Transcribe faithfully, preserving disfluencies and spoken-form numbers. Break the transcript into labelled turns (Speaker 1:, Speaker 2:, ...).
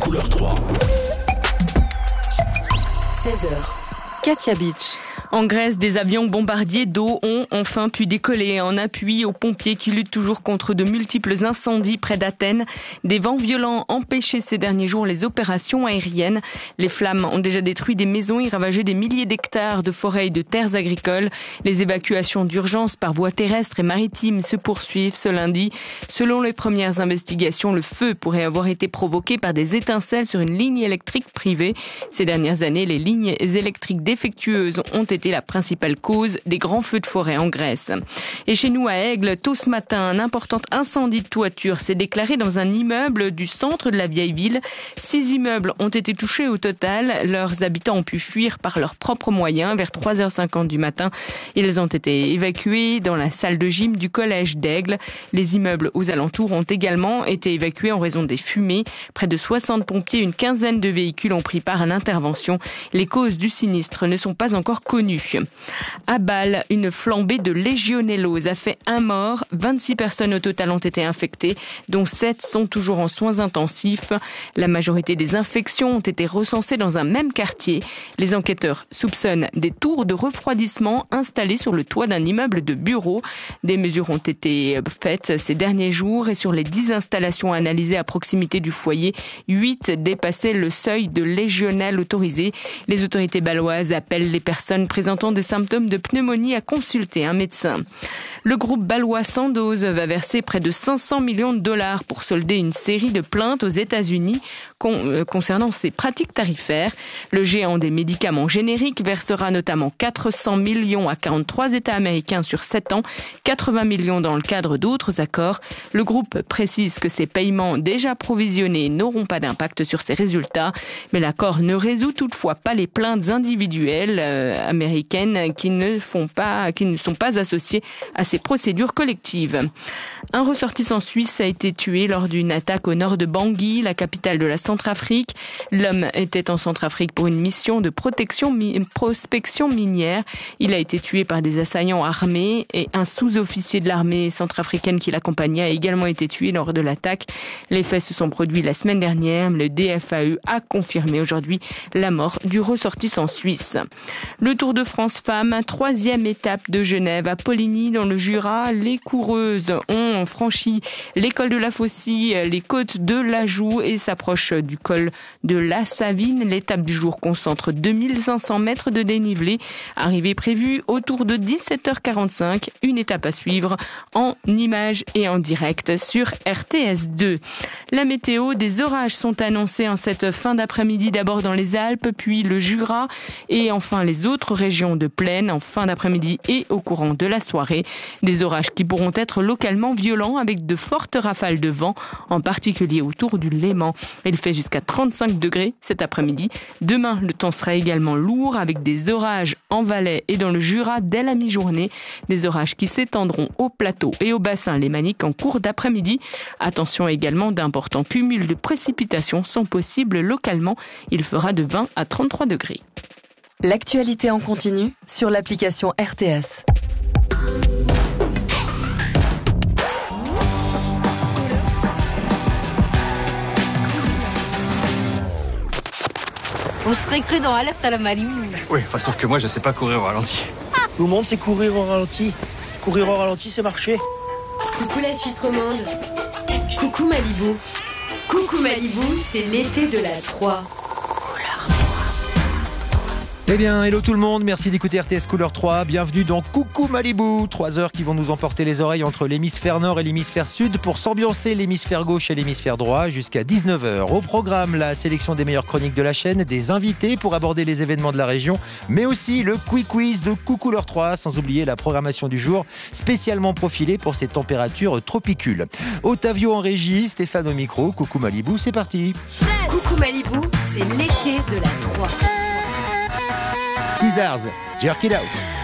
Speaker 1: Couleur trois.
Speaker 2: seize heures. Katia Beach.
Speaker 3: En Grèce, des avions bombardiers d'eau ont enfin pu décoller en appui aux pompiers qui luttent toujours contre de multiples incendies près d'Athènes. Des vents violents empêchaient ces derniers jours les opérations aériennes. Les flammes ont déjà détruit des maisons et ravagé des milliers d'hectares de forêts et de terres agricoles. Les évacuations d'urgence par voie terrestre et maritime se poursuivent ce lundi. Selon les premières investigations, le feu pourrait avoir été provoqué par des étincelles sur une ligne électrique privée. Ces dernières années, les lignes électriques défectueuses ont été la principale cause des grands feux de forêt en Grèce. Et chez nous à Aigle, tôt ce matin, un important incendie de toiture s'est déclaré dans un immeuble du centre de la vieille ville. Six immeubles ont été touchés au total. Leurs habitants ont pu fuir par leurs propres moyens. Vers trois heures cinquante du matin, ils ont été évacués dans la salle de gym du collège d'Aigle. Les immeubles aux alentours ont également été évacués en raison des fumées. Près de soixante pompiers et une quinzaine de véhicules ont pris part à l'intervention. Les causes du sinistre ne sont pas encore connues. À Bâle, une flambée de légionellose a fait un mort. vingt-six personnes au total ont été infectées, dont sept sont toujours en soins intensifs. La majorité des infections ont été recensées dans un même quartier. Les enquêteurs soupçonnent des tours de refroidissement installées sur le toit d'un immeuble de bureaux. Des mesures ont été faites ces derniers jours et sur les dix installations analysées à proximité du foyer, huit dépassaient le seuil de légionelle autorisé. Les autorités bâloises appellent les personnes présentant des symptômes de pneumonie à consulter un médecin. Le groupe bâlois Sandoz va verser près de cinq cents millions de dollars pour solder une série de plaintes aux États-Unis concernant ses pratiques tarifaires. Le géant des médicaments génériques versera notamment quatre cents millions à quarante-trois États américains sur sept ans, quatre-vingts millions dans le cadre d'autres accords. Le groupe précise que ces paiements déjà provisionnés n'auront pas d'impact sur ses résultats, mais l'accord ne résout toutefois pas les plaintes individuelles euh, américaines qui ne font pas, qui ne sont pas associées à ces procédures collectives. Un ressortissant suisse a été tué lors d'une attaque au nord de Bangui, la capitale de la Centrafrique. L'homme était en Centrafrique pour une mission de protection, mi- prospection minière. Il a été tué par des assaillants armés et un sous-officier de l'armée centrafricaine qui l'accompagnait a également été tué lors de l'attaque. Les faits se sont produits la semaine dernière. Le D F A E a confirmé aujourd'hui la mort du ressortissant suisse. Le Tour de France Femmes, troisième étape de Genève à Poligny dans le Jura. Les coureuses ont franchi l'école de la Faucille, les côtes de l'Ajoux et s'approchent du col de la Savine. L'étape du jour concentre deux mille cinq cents mètres de dénivelé. Arrivée prévue autour de dix-sept heures quarante-cinq. Une étape à suivre en images et en direct sur R T S deux. La météo, des orages sont annoncés en cette fin d'après-midi, d'abord dans les Alpes, puis le Jura et enfin les autres régions de plaine en fin d'après-midi et au courant de la soirée. Des orages qui pourront être localement violents avec de fortes rafales de vent, en particulier autour du Léman. Il fait jusqu'à trente-cinq degrés cet après-midi. Demain, le temps sera également lourd avec des orages en Valais et dans le Jura dès la mi-journée. Des orages qui s'étendront au plateau et au bassin lémanique en cours d'après-midi. Attention également, d'importants cumuls de précipitations sont possibles localement. Il fera de vingt à trente-trois degrés.
Speaker 2: L'actualité en continu sur l'application R T S.
Speaker 4: On serait cru dans Alerte à la Malibu.
Speaker 5: Oui, enfin, sauf que moi, je sais pas courir au ralenti.
Speaker 6: Tout le monde sait courir au ralenti. Courir au ralenti, c'est marcher.
Speaker 7: Coucou la Suisse romande. Coucou Malibu. Coucou Malibu, c'est l'été de la trois.
Speaker 8: Eh bien, hello tout le monde, merci d'écouter R T S Couleur trois, bienvenue dans Coucou Malibu, trois heures qui vont nous emporter les oreilles entre l'hémisphère nord et l'hémisphère sud pour s'ambiancer l'hémisphère gauche et l'hémisphère droit jusqu'à dix-neuf heures. Au programme, la sélection des meilleures chroniques de la chaîne, des invités pour aborder les événements de la région, mais aussi le quick quiz de Coucou Couleur trois, sans oublier la programmation du jour, spécialement profilée pour ces températures tropicules. Otavio en régie, Stéphane au micro, Coucou Malibu, c'est parti.
Speaker 7: Coucou Malibu, c'est l'été de la trois.
Speaker 8: Caesars, Jerk It Out.